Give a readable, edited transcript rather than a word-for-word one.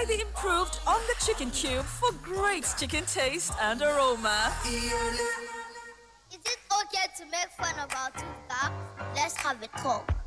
slightly improved on the chicken cube for great chicken taste and aroma. Is it okay to make fun of our tooth gap? Let's have a talk.